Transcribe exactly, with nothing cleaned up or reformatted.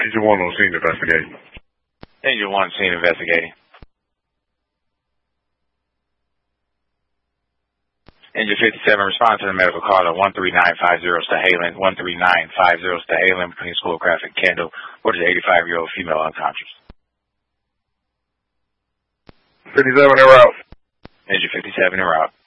Engine one on scene investigating. Engine one scene investigating. Engine fifty-seven, respond to the medical call at one three nine five zero Stahalin, one three nine five zero Stahalin between Schoolcraft and Kendall. What is the eighty-five-year-old female unconscious? fifty-seven, en route. Engine fifty-seven, en route.